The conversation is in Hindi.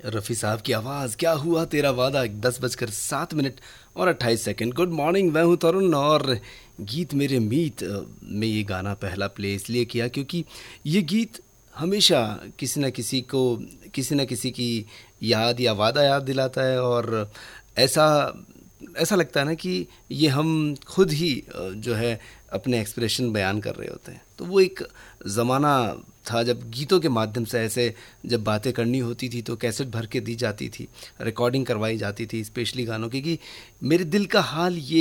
रफ़ी साहब की आवाज़, क्या हुआ तेरा वादा, 10 बजकर 7 मिनट और 28 सेकंड। गुड मॉर्निंग, मैं हूँ तरुण और गीत मेरे मीत में ये गाना पहला प्ले इसलिए किया क्योंकि ये गीत हमेशा किसी न किसी को किसी न किसी की याद या वादा याद दिलाता है। और ऐसा ऐसा लगता है ना कि ये हम खुद ही जो है अपने एक्सप्रेशन बयान कर रहे होते हैं। तो वो एक ज़माना था जब गीतों के माध्यम से ऐसे जब बातें करनी होती थी तो कैसेट भर के दी जाती थी, रिकॉर्डिंग करवाई जाती थी स्पेशली गानों की कि मेरे दिल का हाल ये